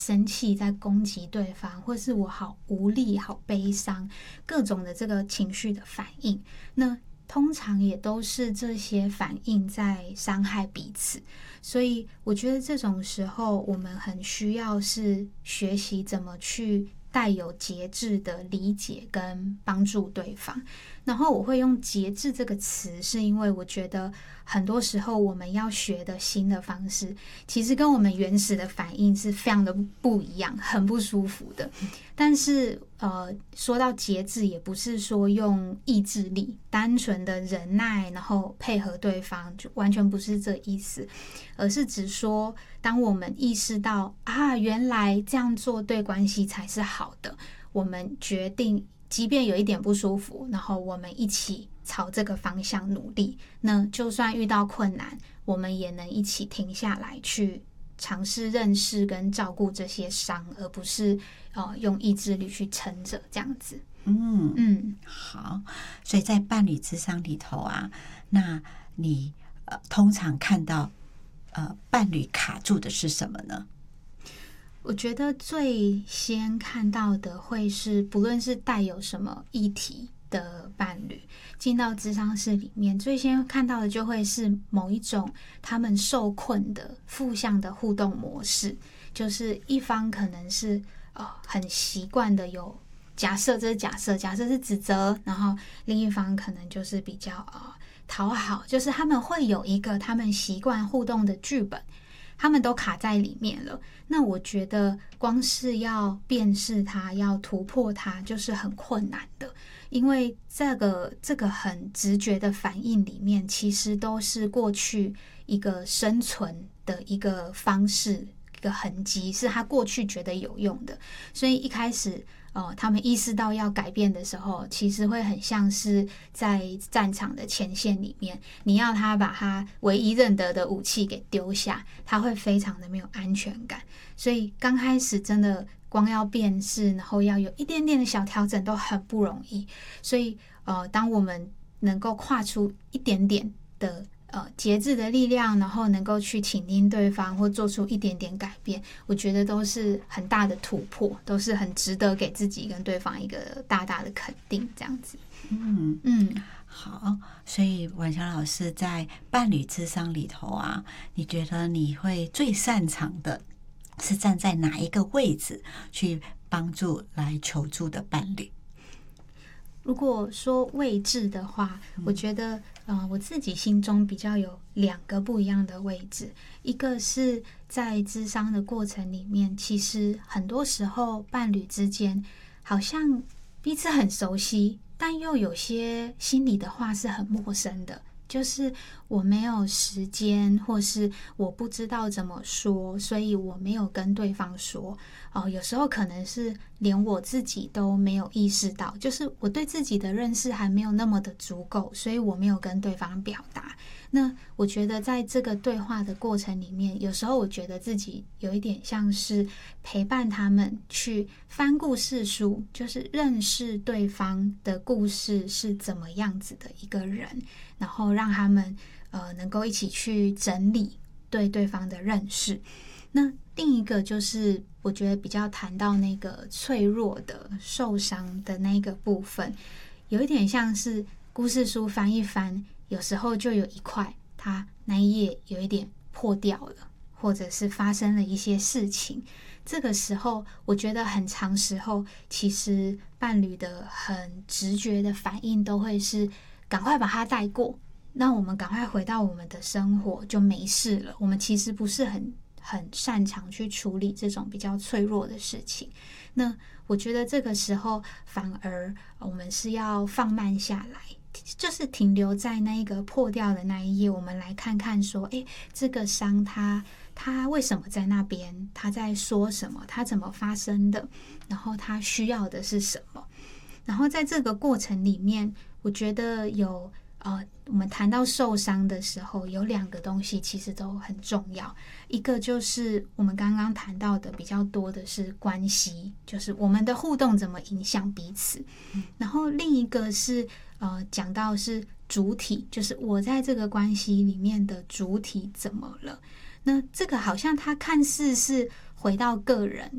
生气在攻击对方，或是我好无力、好悲伤，各种的这个情绪的反应，那通常也都是这些反应在伤害彼此。所以我觉得这种时候我们很需要是学习怎么去带有节制的理解跟帮助对方。然后我会用节制这个词，是因为我觉得很多时候我们要学的新的方式，其实跟我们原始的反应是非常的不一样，很不舒服的。但是说到节制，也不是说用意志力单纯的忍耐然后配合对方，就完全不是这意思，而是指说当我们意识到原来这样做对关系才是好的，我们决定即便有一点不舒服，然后我们一起朝这个方向努力，那就算遇到困难，我们也能一起停下来去尝试认识跟照顾这些伤，而不是用意志力去撑着这样子。 好。所以在伴侣咨商里头啊，那你通常看到伴侣卡住的是什么呢？ 我觉得最先看到的会是，不论是带有什么议题的伴侣进到咨商室里面，最先看到的就会是某一种他们受困的负向的互动模式，就是一方可能是很习惯的有假设，这是假设是指责，然后另一方可能就是比较讨好，就是他们会有一个他们习惯互动的剧本，他们都卡在里面了。那我觉得光是要辨识它，要突破它，就是很困难的，因为这个很直觉的反应里面，其实都是过去一个生存的一个方式，一个痕迹，是他过去觉得有用的。所以一开始他们意识到要改变的时候，其实会很像是在战场的前线里面，你要他把他唯一认得的武器给丢下，他会非常的没有安全感。所以刚开始真的光要辨识，然后要有一点点的小调整都很不容易。所以当我们能够跨出一点点的节制的力量，然后能够去倾听对方或做出一点点改变，我觉得都是很大的突破，都是很值得给自己跟对方一个大大的肯定这样子。 好。所以婉霞老师在伴侣咨商里头啊，你觉得你会最擅长的是站在哪一个位置去帮助来求助的伴侣？ 如果说位置的话，我觉得我自己心中比较有2个不一样的位置。一个是在諮商的过程里面，其实很多时候伴侣之间好像彼此很熟悉，但又有些心里的话是很陌生的，就是我没有时间，或是我不知道怎么说，所以我没有跟对方说。有时候可能是连我自己都没有意识到，就是我对自己的认识还没有那么的足够，所以我没有跟对方表达。那我觉得在这个对话的过程里面，有时候我觉得自己有一点像是陪伴他们去翻故事书，就是认识对方的故事是怎么样子的一个人，然后让他们能够一起去整理对对方的认识。那另一个就是我觉得比较谈到那个脆弱的受伤的那个部分，有一点像是故事书翻一翻，有时候就有一块它那一页有一点破掉了，或者是发生了一些事情。这个时候我觉得很长时候其实伴侣的很直觉的反应都会是赶快把它带过，那我们赶快回到我们的生活就没事了。我们其实不是很擅长去处理这种比较脆弱的事情。那我觉得这个时候反而我们是要放慢下来，就是停留在那一个破掉的那一页，我们来看看说这个伤它为什么在那边，它在说什么，它怎么发生的，然后它需要的是什么。然后在这个过程里面，我觉得我们谈到受伤的时候，有2个东西其实都很重要。一个就是我们刚刚谈到的比较多的是关系，就是我们的互动怎么影响彼此。然后另一个是讲到是主体，就是我在这个关系里面的主体怎么了。那这个好像它看似是回到个人，